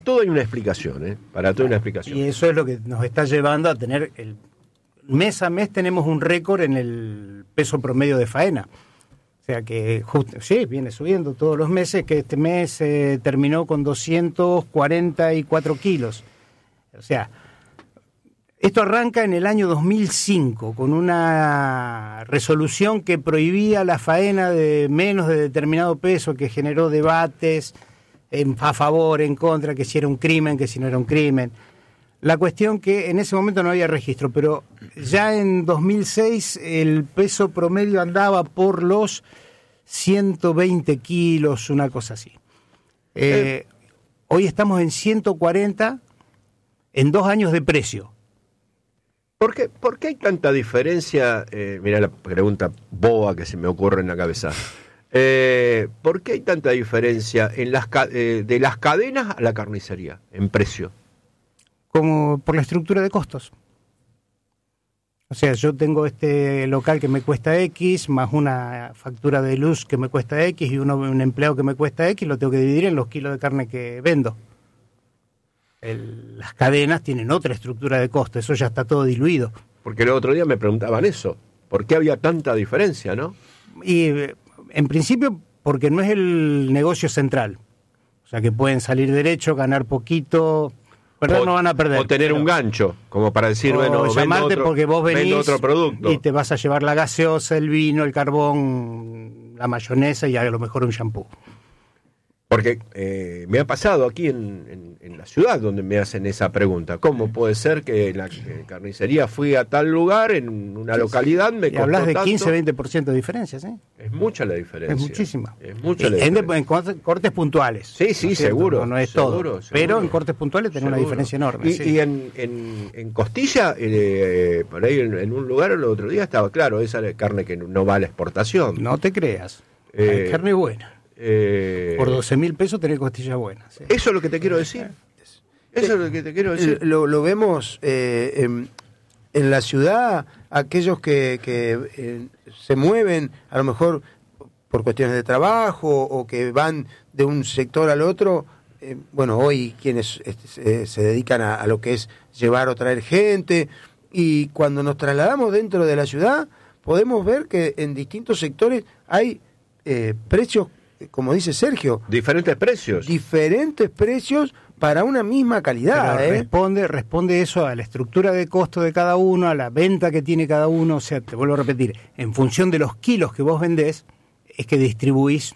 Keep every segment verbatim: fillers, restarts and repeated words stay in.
todo hay una explicación, ¿eh? Para todo hay una explicación. Y eso es lo que nos está llevando a tener, el mes a mes tenemos un récord en el peso promedio de faena. O sea que, justo, sí, viene subiendo todos los meses, que este mes eh, terminó con doscientos cuarenta y cuatro kilos. O sea, esto arranca en el año dos mil cinco, con una resolución que prohibía la faena de menos de determinado peso, que generó debates en, a favor, en contra, que si era un crimen, que si no era un crimen. La cuestión que en ese momento no había registro, pero ya en dos mil seis el peso promedio andaba por los ciento veinte kilos, una cosa así. Eh, eh. Hoy estamos en ciento cuarenta en dos años de precio. ¿Por qué, ¿Por qué hay tanta diferencia? Eh, mirá la pregunta boba que se me ocurre en la cabeza. Eh, ¿Por qué hay tanta diferencia en las eh, de las cadenas a la carnicería en precio? Como por la estructura de costos. O sea, yo tengo este local que me cuesta X, más una factura de luz que me cuesta X y uno, un empleado que me cuesta X, lo tengo que dividir en los kilos de carne que vendo. El, las cadenas tienen otra estructura de costo, eso ya está todo diluido. Porque el otro día me preguntaban eso, ¿por qué había tanta diferencia, no? Y en principio porque no es el negocio central. O sea, que pueden salir derecho, ganar poquito... ¿Verdad? O, no van a perder. O tener pero, un gancho, como para decir, bueno, llamarte otro, porque vos venís otro producto. Y te vas a llevar la gaseosa, el vino, el carbón, la mayonesa y a lo mejor un shampoo. Porque eh, me ha pasado aquí en, en, en la ciudad donde me hacen esa pregunta. ¿Cómo puede ser que la que carnicería fui a tal lugar, en una localidad, me y costó hablas de tanto? quince a veinte por ciento de diferencias, ¿eh? Es mucha la diferencia. Es muchísima. Es mucha la en, diferencia. En cortes puntuales. Sí, sí, ¿no seguro. No, no es seguro, todo. Seguro, pero en cortes puntuales tiene una diferencia enorme. Y, sí. y en, en, en Costilla, eh, por ahí en, en un lugar el otro día estaba claro, esa carne que no va a la exportación. No te creas. Eh, Hay carne buena. Eh, Por doce mil pesos tenés costillas buenas. ¿Sí? Eso es lo que te quiero decir. Eso es lo que te quiero decir. Lo, lo vemos eh, en, en la ciudad, aquellos que, que eh, se mueven, a lo mejor por cuestiones de trabajo o que van de un sector al otro. Eh, bueno, hoy quienes eh, se dedican a, a lo que es llevar o traer gente. Y cuando nos trasladamos dentro de la ciudad, podemos ver que en distintos sectores hay eh, precios, como dice Sergio, diferentes precios. Diferentes precios para una misma calidad. Pero ¿eh? responde, responde eso a la estructura de costo de cada uno, a la venta que tiene cada uno. O sea, te vuelvo a repetir, en función de los kilos que vos vendés, es que distribuís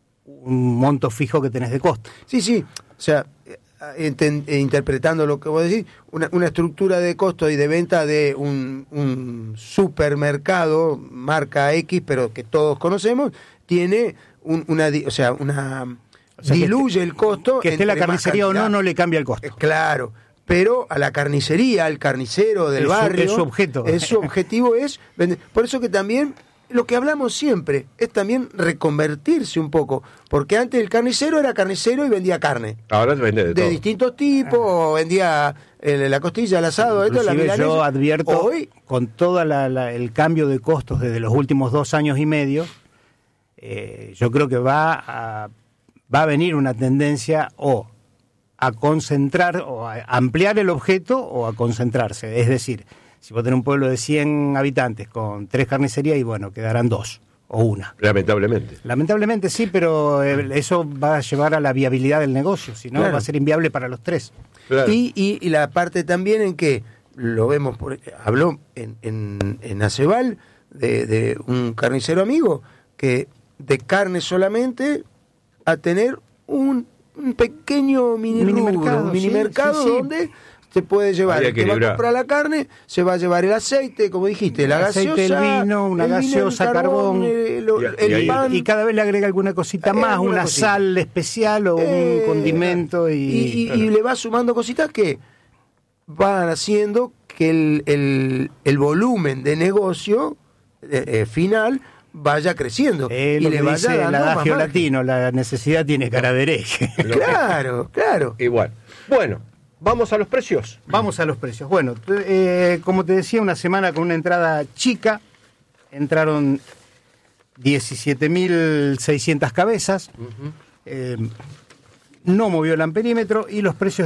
un monto fijo que tenés de costo. Sí, sí. O sea, ent- interpretando lo que vos decís, una, una estructura de costo y de venta de un, un supermercado, marca X, pero que todos conocemos, tiene un, una, o sea, una o sea, diluye que el costo. Que esté la carnicería o no, no le cambia el costo. Eh, claro, pero a la carnicería, al carnicero del es barrio, su, es su objeto. Es su objetivo es vender. Por eso que también lo que hablamos siempre es también reconvertirse un poco, porque antes el carnicero era carnicero y vendía carne. Ahora vende de, de todo. distintos tipos, o vendía el, la costilla, el asado, esto, la milanesa. Yo advierto, hoy, con todo el cambio de costos desde los últimos dos años y medio, eh, yo creo que va a, va a venir una tendencia o a concentrar, o a ampliar el objeto, o a concentrarse. Es decir, si vos tenés un pueblo de cien habitantes con tres carnicerías, y bueno, quedarán dos o una. Lamentablemente. Lamentablemente sí, pero eh, eso va a llevar a la viabilidad del negocio, si no claro. va a ser inviable para los tres. Claro. Y, y, y la parte también en que lo vemos, por, habló en, en, en Aceval de, de un carnicero amigo que de carne solamente a tener un, un pequeño mini, mini rubro, mercado, un mini sí, mercado sí, sí. donde se puede llevar, el que va a comprar la carne, se va a llevar el aceite, como dijiste, la gaseosa, el vino, una gaseosa, carbón, el, el, el y, pan. Y cada vez le agrega alguna cosita más, alguna una cosita. Sal especial o eh, un condimento. Y, y, y, claro. y le va sumando cositas que van haciendo que el, el, el volumen de negocio eh, eh, final vaya creciendo. Eh, y le vaya dando el adagio latino, la necesidad tiene cara de hereje. Claro, claro. Igual. Bueno. Vamos a los precios. Vamos a los precios. Bueno, eh, como te decía, una semana con una entrada chica. Entraron diecisiete mil seiscientas cabezas. Uh-huh. Eh, no movió el amperímetro y los precios